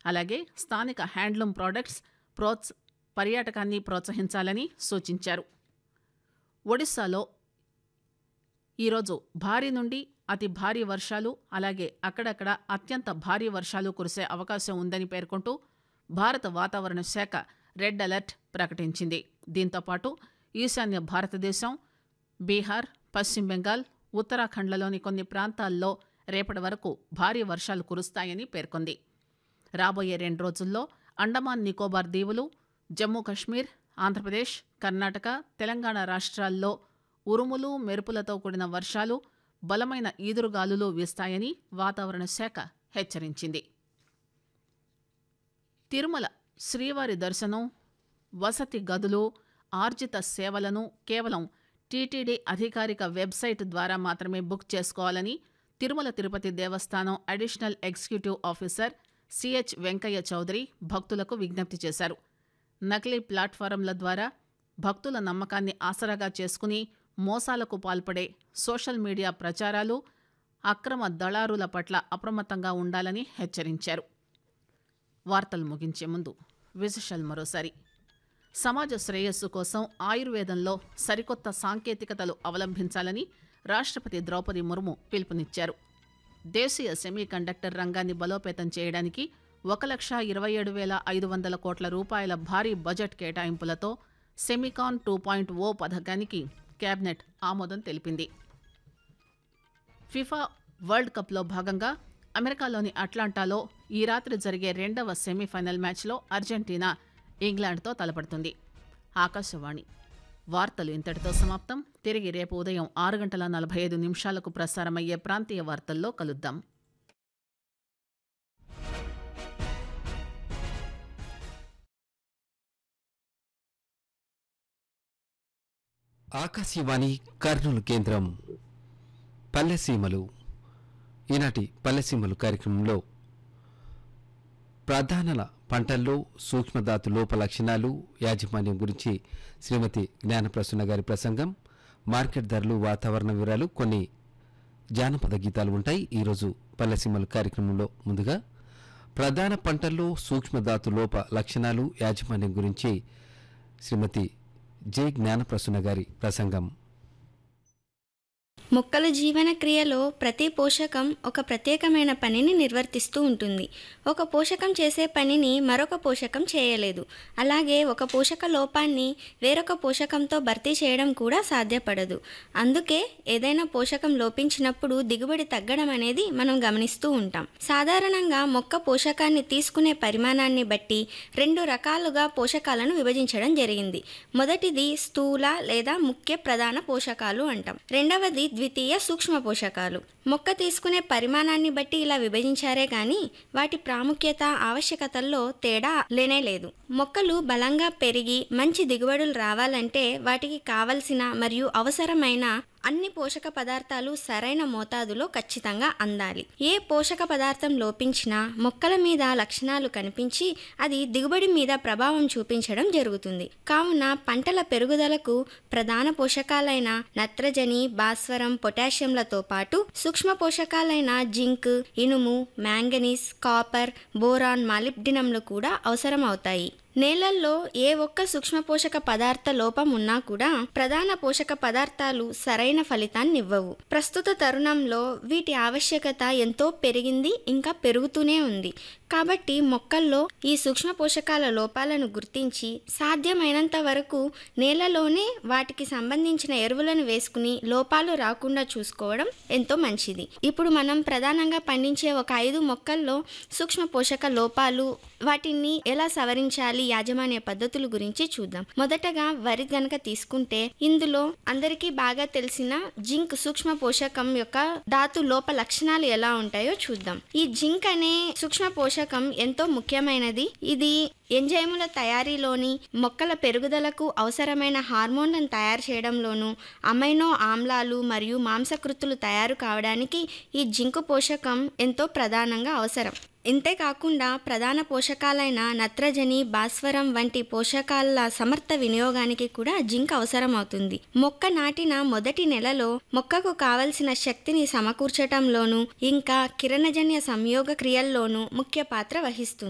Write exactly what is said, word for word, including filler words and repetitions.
అలాగే స్థానిక handloom products ప్రోత్స పర్యాటకాన్ని ప్రోత్సహించాలని సూచించారు. ఒడిశాలో ఈరోజు భారీ నుండి అతి భారీ వర్షాలు అలాగే అక్కడక్కడ అత్యంత భారీ వర్షాలు కురిసే అవకాశం ఉందని పేర్కొంటూ భారత వాతావరణ శాఖ రెడ్ అలర్ట్ ప్రకటించింది. దీంతోపాటు ఈశాన్య భారతదేశం, బీహార్, పశ్చిమ బెంగాల్, ఉత్తరాఖండ్లలోని కొన్ని ప్రాంతాల్లో రేపటి వరకు భారీ వర్షాలు కురుస్తాయని పేర్కొంది. రాబోయే రెండు రోజుల్లో అండమాన్ నికోబార్ దీవులు, జమ్మూ కశ్మీర్, ఆంధ్రప్రదేశ్, కర్ణాటక, తెలంగాణ రాష్ట్రాల్లో ఉరుములు మెరుపులతో కూడిన వర్షాలు, బలమైన ఈదురుగాలులు వీస్తాయని వాతావరణ శాఖ హెచ్చరించింది. తిరుమల శ్రీవారి దర్శనం, వసతి గదులు, ఆర్జిత సేవలను కేవలం టీటీడీ అధికారిక వెబ్సైట్ ద్వారా మాత్రమే బుక్ చేసుకోవాలని తిరుమల తిరుపతి దేవస్థానం additional executive officer CH Venkaiah Chowdary భక్తులకు విజ్ఞప్తి చేశారు. నకిలీ ప్లాట్ఫారంల ద్వారా భక్తుల నమ్మకాన్ని ఆసరాగా చేసుకుని మోసాలకు పాల్పడే సోషల్ మీడియా ప్రచారాలు, అక్రమ దళారుల పట్ల అప్రమత్తంగా ఉండాలని హెచ్చరించారు. వార్తలు ముగించే ముందు విశేషాలు మరోసారి. సమాజ శ్రేయస్సు కోసం ఆయుర్వేదంలో సరికొత్త సాంకేతికతలు అవలంబించాలని రాష్ట్రపతి ద్రౌపది ముర్ము పిలుపునిచ్చారు. దేశీయ సెమీ కండక్టర్ రంగాన్ని బలోపేతం చేయడానికి ఒక లక్ష ఇరవై ఏడు వేల ఐదు వందల కోట్ల రూపాయల భారీ బడ్జెట్ కేటాయింపులతో సెమికాన్ టూ పాయింట్ ఓ పథకానికి కేబినెట్ ఆమోదం తెలిపింది. ఫిఫా వరల్డ్ కప్లో భాగంగా అమెరికాలోని అట్లాంటాలో ఈ రాత్రి జరిగే రెండవ సెమీఫైనల్ మ్యాచ్లో అర్జెంటీనా ఇంగ్లాండ్తో తలపడుతుంది. ఆకాశవాణి వార్తలు ఇంతటితో సమాప్తం. తిరిగి రేపు ఉదయం ఆరు గంటల నలభై ఐదు నిమిషాలకు ప్రసారమయ్యే ప్రాంతీయ వార్తల్లో కలుద్దాం. ఆకాశవాణి కర్నూలు కేంద్రం. పల్లెసీమలు. ఈనాటి పల్లెసీమలు కార్యక్రమంలో ప్రధాన పంటల్లో సూక్ష్మధాతు లోప లక్షణాలు, యాజమాన్యం గురించి శ్రీమతి జ్ఞానప్రసన్న గారి ప్రసంగం, మార్కెట్ ధరలు, వాతావరణ వివరాలు, కొన్ని జానపద గీతాలు ఉంటాయి ఈరోజు పల్లెసీమలు కార్యక్రమంలో. ముందుగా ప్రధాన పంటల్లో సూక్ష్మధాతు లోప లక్షణాలు, యాజమాన్యం గురించి శ్రీమతి జె జ్ఞానప్రసన్న గారి ప్రసంగం. మొక్కల జీవన క్రియలో ప్రతి పోషకం ఒక ప్రత్యేకమైన పనిని నిర్వర్తిస్తూ ఉంటుంది. ఒక పోషకం చేసే పనిని మరొక పోషకం చేయలేదు. అలాగే ఒక పోషక లోపాన్ని వేరొక పోషకంతో భర్తీ చేయడం కూడా సాధ్యపడదు. అందుకే ఏదైనా పోషకం లోపించినప్పుడు దిగుబడి తగ్గడం అనేది మనం గమనిస్తూ ఉంటాం. సాధారణంగా మొక్క పోషకాన్ని తీసుకునే పరిమాణాన్ని బట్టి రెండు రకాలుగా పోషకాలను విభజించడం జరిగింది. మొదటిది స్థూల లేదా ముఖ్య ప్రధాన పోషకాలు అంటాం. రెండవది ద్వితీయ సూక్ష్మ పోషకాలు. మొక్క తీసుకునే పరిమాణాన్ని బట్టి ఇలా విభజించారే కానీ వాటి ప్రాముఖ్యత, ఆవశ్యకతల్లో తేడా లేనే లేదు. మొక్కలు బలంగా పెరిగి మంచి దిగుబడులు రావాలంటే వాటికి కావలసిన మరియు అవసరమైన అన్ని పోషక పదార్థాలు సరైన మోతాదులో ఖచ్చితంగా అందాలి. ఏ పోషక పదార్థం లోపించినా మొక్కల మీద లక్షణాలు కనిపించి అది దిగుబడి మీద ప్రభావం చూపించడం జరుగుతుంది. కావున పంటల పెరుగుదలకు ప్రధాన పోషకాలైన నత్రజని, భాస్వరం, పొటాషియంలతో పాటు సూక్ష్మ పోషకాలైన జింక్, ఇనుము, మ్యాంగనీస్, కాపర్, బోరాన్, మాలిబ్డినంలు కూడా అవసరం అవుతాయి. నేలల్లో ఏ ఒక్క సూక్ష్మ పోషక పదార్థ లోపం ఉన్నా కూడా ప్రధాన పోషక పదార్థాలు సరైన ఫలితాన్ని ఇవ్వవు. ప్రస్తుత తరుణంలో వీటి ఆవశ్యకత ఎంతో పెరిగింది, ఇంకా పెరుగుతూనే ఉంది. కాబట్టి మొక్కల్లో ఈ సూక్ష్మ పోషకాల లోపాలను గుర్తించి సాధ్యమైనంత వరకు నేలలోనే వాటికి సంబంధించిన ఎరువులను వేసుకుని లోపాలు రాకుండా చూసుకోవడం ఎంతో మంచిది. ఇప్పుడు మనం ప్రధానంగా పండించే ఒక ఐదు మొక్కల్లో సూక్ష్మ పోషక లోపాలు, వాటిని ఎలా సవరించాలి, యాజమాన్య పద్ధతుల గురించి చూద్దాం. మొదటగా వరి గనక తీసుకుంటే ఇందులో అందరికీ బాగా తెలిసిన జింక్ సూక్ష్మ పోషకం యొక్క ధాతు లోప లక్షణాలు ఎలా ఉంటాయో చూద్దాం. ఈ జింక్ అనే సూక్ష్మ పోషకం ఎంతో ముఖ్యమైనది. ఇది ఎంజైముల తయారీలోని, మొక్కల పెరుగుదలకు అవసరమైన హార్మోన్లను తయారు చేయడంలోనూ, అమైనో ఆమ్లాలు మరియు మాంసకృతులు తయారు కావడానికి ఈ జింకు పోషకం ఎంతో ప్రధానంగా అవసరం. ఇంతేకాకుండా ప్రధాన పోషకాలైన నత్రజని, భాస్వరం వంటి పోషకాల సమర్థ వినియోగానికి కూడా జింక్ అవసరం అవుతుంది. మొక్క నాటిన మొదటి నెలలో మొక్కకు కావలసిన శక్తిని సమకూర్చటంలోనూ ఇంకా కిరణజన్య సంయోగ క్రియల్లోనూ ముఖ్య పాత్ర వహిస్తుంది.